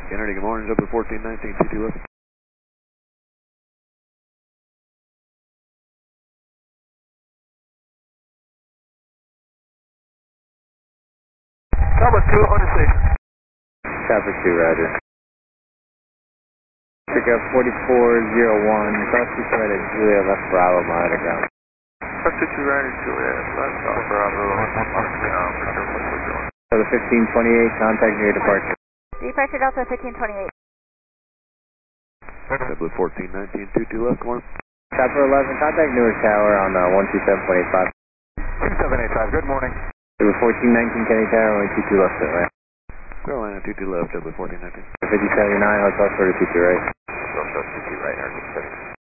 Kennedy, good morning, W 1419, 22 left. Number 2, hold the station. Traffic 2, roger. Pick up 4401, cross 2 right at Julia, left Bravo, monitor ground. Cross 2 right at Julia, left Bravo, monitor ground, for sure what we're doing. So the 1528, contact near departure. Departure Delta 1528. W 1419, 22 left, come on. Chopper 11, contact Newark Tower on 127.85. 2785, good morning. W 1419, Kennedy Tower, only 22 left at right. Carolina, 22 left, W 1419. 5079, Hotel 32 right. Hotel 32 right, Air 630.